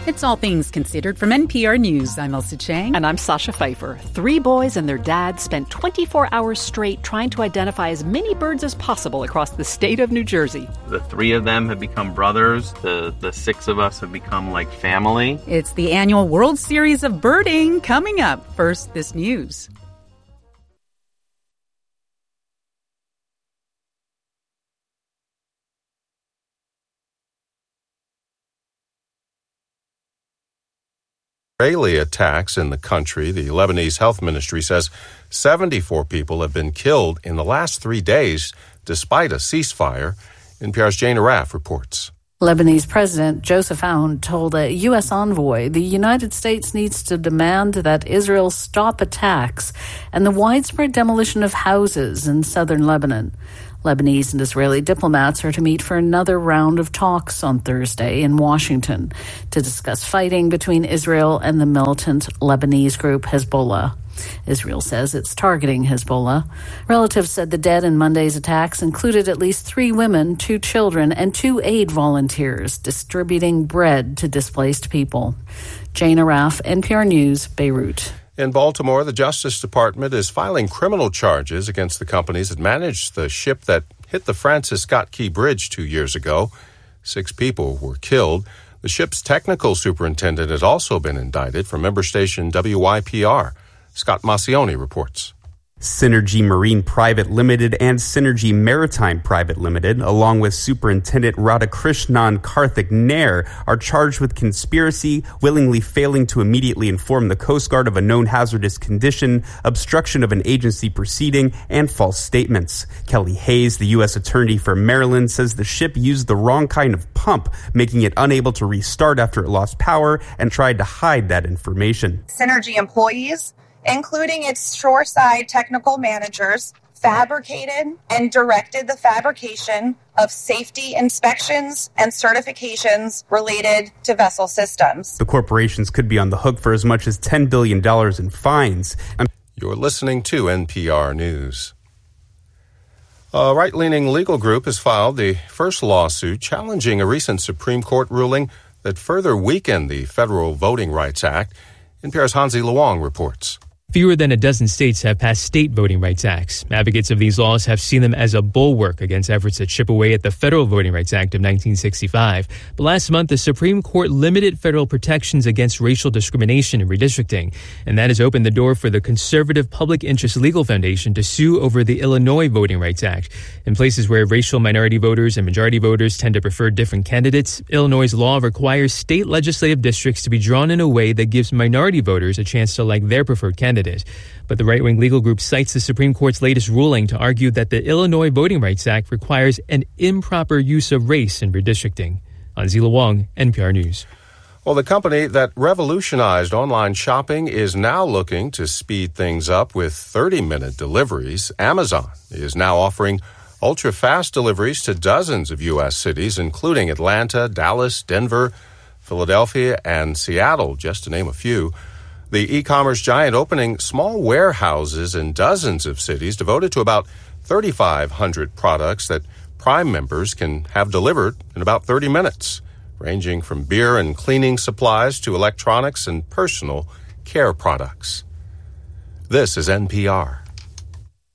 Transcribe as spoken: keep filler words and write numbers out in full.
It's All Things Considered from N P R News. I'm Elsa Chang. And I'm Sasha Pfeiffer. Three boys and their dad spent twenty-four hours straight trying to identify as many birds as possible across the state of New Jersey. The three of them have become brothers. The, the six of us have become like family. It's the annual World Series of Birding coming up. First, this news. Israeli attacks in the country. The Lebanese Health Ministry says seventy-four people have been killed in the last three days, despite a ceasefire. N P R's Jane Arraf reports. Lebanese President Joseph Aoun told a U S envoy the United States needs to demand that Israel stop attacks and the widespread demolition of houses in southern Lebanon. Lebanese and Israeli diplomats are to meet for another round of talks on Thursday in Washington to discuss fighting between Israel and the militant Lebanese group Hezbollah. Israel says it's targeting Hezbollah. Relatives said the dead in Monday's attacks included at least three women, two children, and two aid volunteers distributing bread to displaced people. Jane Arraf, N P R News, Beirut. In Baltimore, the Justice Department is filing criminal charges against the companies that managed the ship that hit the Francis Scott Key Bridge two years ago. Six people were killed. The ship's technical superintendent has also been indicted for member station W Y P R. Scott Massioni reports. Synergy Marine Private Limited and Synergy Maritime Private Limited, along with Superintendent Radhakrishnan Karthik Nair, are charged with conspiracy, willingly failing to immediately inform the Coast Guard of a known hazardous condition, obstruction of an agency proceeding, and false statements. Kelly Hayes, the U S Attorney for Maryland, says the ship used the wrong kind of pump, making it unable to restart after it lost power, and tried to hide that information. Synergy employees, including its shoreside technical managers, fabricated and directed the fabrication of safety inspections and certifications related to vessel systems. The corporations could be on the hook for as much as ten billion dollars in fines. You're listening to N P R News. A right-leaning legal group has filed the first lawsuit challenging a recent Supreme Court ruling that further weakened the Federal Voting Rights Act. N P R's Hansi Luong reports. Fewer than a dozen states have passed state voting rights acts. Advocates of these laws have seen them as a bulwark against efforts to chip away at the Federal Voting Rights Act of nineteen sixty-five. But last month, the Supreme Court limited federal protections against racial discrimination and redistricting. And that has opened the door for the conservative Public Interest Legal Foundation to sue over the Illinois Voting Rights Act. In places where racial minority voters and majority voters tend to prefer different candidates, Illinois' law requires state legislative districts to be drawn in a way that gives minority voters a chance to elect their preferred candidate. But the right-wing legal group cites the Supreme Court's latest ruling to argue that the Illinois Voting Rights Act requires an improper use of race in redistricting. Hansi Luong, N P R News. Well, the company that revolutionized online shopping is now looking to speed things up with thirty-minute deliveries. Amazon is now offering ultra-fast deliveries to dozens of U S cities, including Atlanta, Dallas, Denver, Philadelphia, and Seattle, just to name a few. The e-commerce giant opening small warehouses in dozens of cities devoted to about thirty-five hundred products that Prime members can have delivered in about thirty minutes, ranging from beer and cleaning supplies to electronics and personal care products. This is N P R.